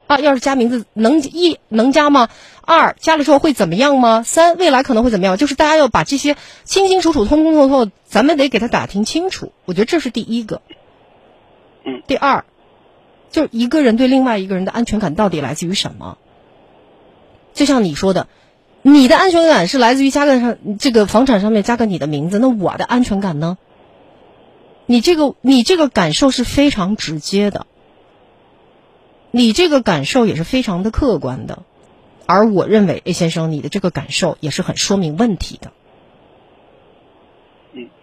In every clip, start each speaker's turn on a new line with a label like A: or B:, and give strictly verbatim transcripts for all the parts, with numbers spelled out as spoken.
A: 啊，要是加名字能一能加吗？二加了之后会怎么样吗？三未来可能会怎么样？就是大家要把这些清清楚楚、通通透透，咱们得给他打听清楚。我觉得这是第一个。
B: 嗯。
A: 第二，就一个人对另外一个人的安全感到底来自于什么？就像你说的。你的安全感是来自于加个上这个房产上面加个你的名字，那我的安全感呢？你这个你这个感受是非常直接的，你这个感受也是非常的客观的，而我认为 A 先生你的这个感受也是很说明问题的。
B: 嗯。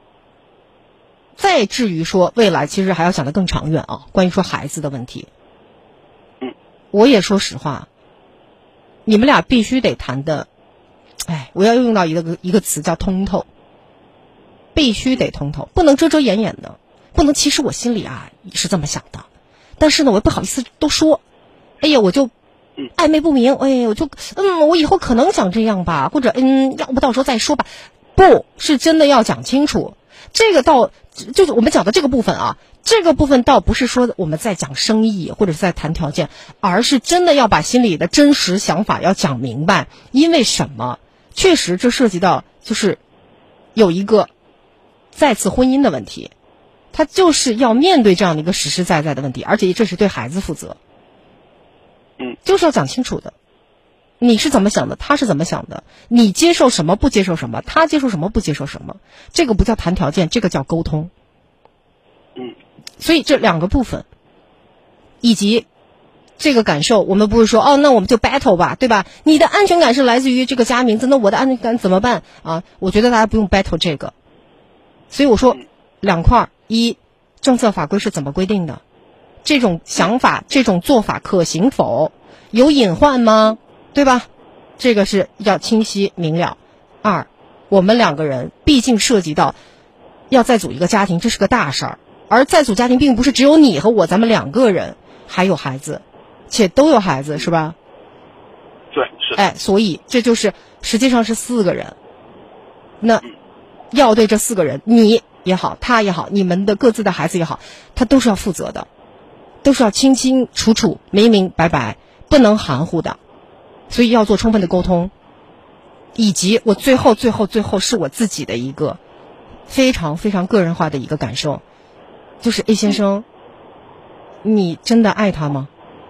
A: 再至于说未来，其实还要想得更长远啊，关于说孩子的问题。
B: 嗯。
A: 我也说实话。你们俩必须得谈的，哎，我要用到一个一个词叫通透，必须得通透，不能遮遮掩掩的，不能其实我心里啊是这么想的，但是呢我又不好意思都说，哎呀我就暧昧不明，哎呀我就嗯我以后可能想这样吧，或者嗯要不到时候再说吧，不是真的要讲清楚，这个倒就是我们讲的这个部分啊。这个部分倒不是说我们在讲生意或者是在谈条件，而是真的要把心里的真实想法要讲明白。因为什么？确实这涉及到就是有一个再次婚姻的问题，他就是要面对这样的一个实实在在的问题，而且这是对孩子负责。
B: 嗯，
A: 就是要讲清楚的。你是怎么想的？他是怎么想的？你接受什么？不接受什么？他接受什么？不接受什么？这个不叫谈条件，这个叫沟通。
B: 嗯。
A: 所以这两个部分，以及这个感受，我们不是说哦，那我们就 battle 吧，对吧？你的安全感是来自于这个加名字，那我的安全感怎么办啊？我觉得大家不用 battle 这个。所以我说两块，一政策法规是怎么规定的？这种想法、这种做法可行否？有隐患吗？对吧？这个是要清晰明了。二，我们两个人毕竟涉及到要再组一个家庭，这是个大事儿。而再组家庭并不是只有你和我，咱们两个人，还有孩子，且都有孩子，是吧？
B: 对，是的。
A: 哎，所以这就是实际上是四个人。那要对这四个人，你也好，他也好，你们的各自的孩子也好，他都是要负责的，都是要清清楚楚、明明白白，不能含糊的。所以要做充分的沟通，以及我最后、最后、最后是我自己的一个非常非常个人化的一个感受。就是 A 先生，你真的爱他吗？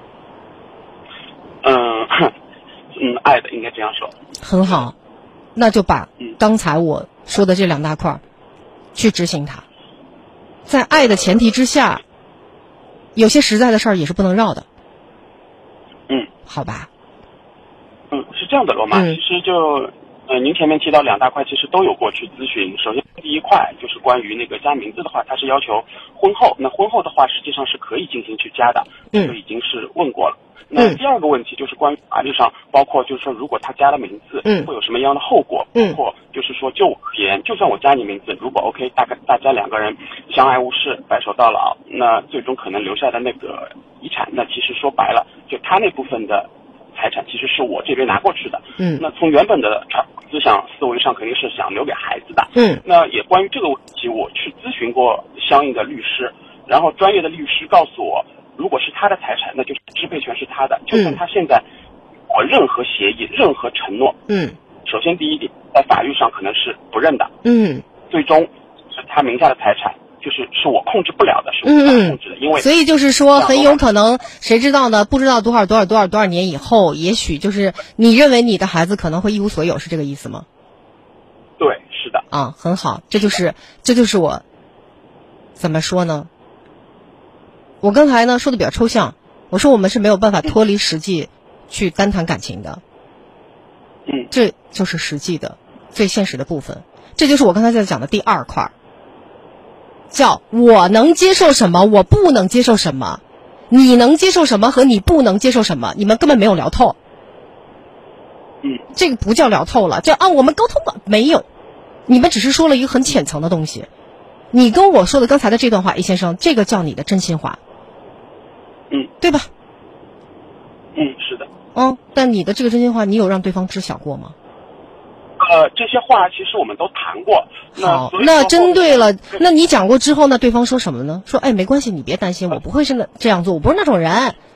B: 嗯嗯，爱的应该这样说。
A: 很好，那就把刚才我说的这两大块去执行它。在爱的前提之下，有些实在的事儿也是不能绕的。
B: 嗯，
A: 好吧。
B: 嗯，是这样的，罗马，
A: 嗯、
B: 其实就。呃，您前面提到两大块，其实都有过去咨询。首先，第一块就是关于那个加名字的话，它是要求婚后。那婚后的话，实际上是可以进行去加的，这个已经是问过了。那第二个问题就是关于法律上，包括就是说，如果他加了名字，
A: 嗯，
B: 会有什么样的后果？包括就是说，就我而言，就算我加你名字，如果 OK， 大概大家两个人相爱无事，白首到老，那最终可能留下的那个遗产，那其实说白了，就他那部分的财产其实是我这边拿过去的。
A: 嗯，
B: 那从原本的思想思维上肯定是想留给孩子的。
A: 嗯，
B: 那也关于这个问题，我去咨询过相应的律师，然后专业的律师告诉我，如果是他的财产，那就是支配权是他的，就算他现在我任何协议、任何承诺，
A: 嗯，
B: 首先第一点，在法律上可能是不认的。
A: 嗯，
B: 最终是他名下的财产。就是是我控制不了的，是无法控制的，因为
A: 所以就是说很有可能，谁知道呢？不知道多少多少多少多少年以后，也许就是你认为你的孩子可能会一无所有，是这个意思吗？
B: 对，是的。
A: 啊，很好，这就是这就是我怎么说呢？我刚才呢说的比较抽象，我说我们是没有办法脱离实际去单谈感情的，
B: 嗯，
A: 这就是实际的最现实的部分，这就是我刚才在讲的第二块。叫我能接受什么，我不能接受什么，你能接受什么和你不能接受什么，你们根本没有聊透。
B: 嗯，
A: 这个不叫聊透了，叫啊我们沟通了没有？你们只是说了一个很浅层的东西。你跟我说的刚才的这段话，易先生，这个叫你的真心话。
B: 嗯，
A: 对吧？
B: 嗯，是的。
A: 嗯，但你的这个真心话，你有让对方知晓过吗？
B: 呃，这些话其实我们都谈过。
A: 好，那针对了，那你讲过之后，那对方说什么呢？说，哎，没关系，你别担心，我不会是那这样做，我不是那种人，